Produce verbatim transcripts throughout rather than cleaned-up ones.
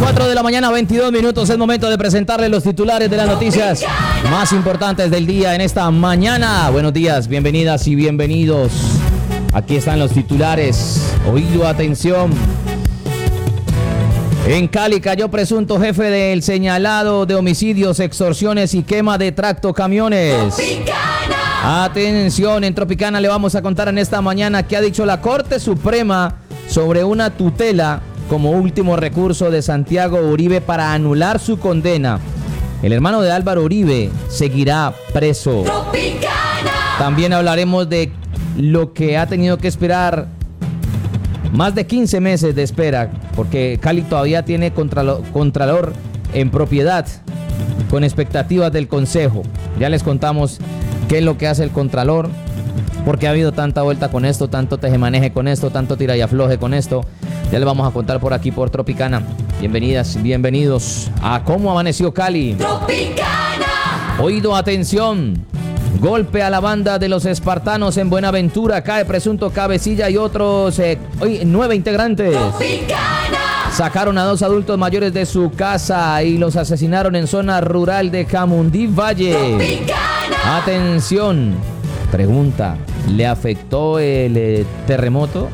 cuatro de la mañana, veintidós minutos. Es momento de presentarles los titulares de las noticias más importantes del día en esta mañana. Buenos días, bienvenidas y bienvenidos. Aquí están los titulares. Oído, atención. En Cali cayó presunto jefe del señalado de homicidios, extorsiones y quema de tractocamiones. Tropicana. Atención, en Tropicana le vamos a contar en esta mañana qué ha dicho la Corte Suprema sobre una tutela como último recurso de Santiago Uribe para anular su condena. El hermano de Álvaro Uribe seguirá preso. Tropicana. También hablaremos de lo que ha tenido que esperar más de quince meses de espera, porque Cali todavía tiene contralor, contralor en propiedad, con expectativas del Consejo. Ya les contamos qué es lo que hace el contralor, porque ha habido tanta vuelta con esto, tanto tejemaneje con esto, tanto tira y afloje con esto. Ya les vamos a contar por aquí por Tropicana. Bienvenidas, bienvenidos a Cómo Amaneció Cali. Tropicana. Oído, atención. Golpe a la banda de los espartanos en Buenaventura. Cae presunto cabecilla y otros eh, hoy, nueve integrantes. Tropicana. Sacaron a dos adultos mayores de su casa y los asesinaron en zona rural de Camundí Valle. Tropicana. Atención. Pregunta, ¿le afectó el eh, terremoto?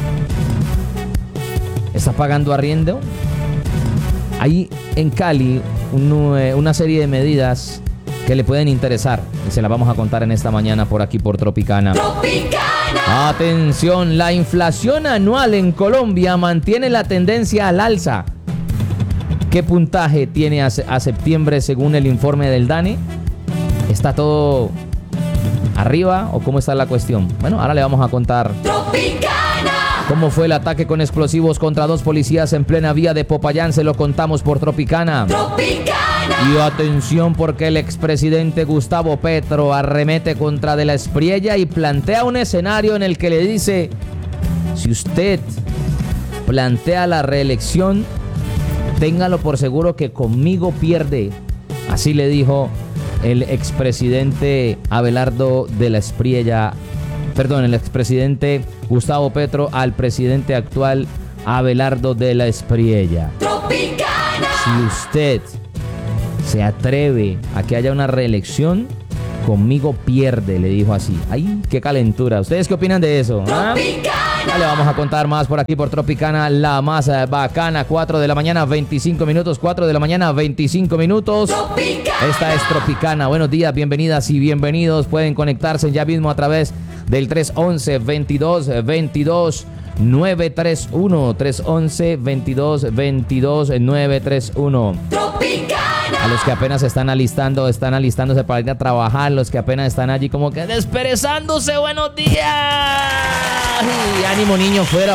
¿Está pagando arriendo? Hay en Cali un, una serie de medidas que le pueden interesar y se las vamos a contar en esta mañana por aquí por Tropicana. Tropicana. Atención, la inflación anual en Colombia mantiene la tendencia al alza. ¿Qué puntaje tiene a, a septiembre según el informe del DANE? ¿Está todo arriba o cómo está la cuestión? Bueno, ahora le vamos a contar. Tropicana. ¿Cómo fue el ataque con explosivos contra dos policías en plena vía de Popayán? Se lo contamos por Tropicana. Tropicana. Y atención, porque el expresidente Gustavo Petro arremete contra De la Espriella y plantea un escenario en el que le dice: si usted plantea la reelección, téngalo por seguro que conmigo pierde. Así le dijo el expresidente Abelardo De la Espriella, perdón, el expresidente Gustavo Petro al presidente actual Abelardo De la Espriella. Tropicana. Si usted se atreve a que haya una reelección, conmigo pierde, le dijo así. ¡Ay, qué calentura! ¿Ustedes qué opinan de eso? ¿Ah? Ya le vamos a contar más por aquí por Tropicana, la más bacana. Cuatro de la mañana, veinticinco minutos. Cuatro de la mañana, veinticinco minutos. Tropicana. Esta es Tropicana. Buenos días, bienvenidas y bienvenidos. Pueden conectarse ya mismo a través del tres once, veintidós, veintidós, nueve tres uno. tres once, veintidós, veintidós, nueve tres uno. Tropicana. A los que apenas están alistando, están alistándose para ir a trabajar, los que apenas están allí como que desperezándose. Buenos días. Y ánimo, niño, fuera.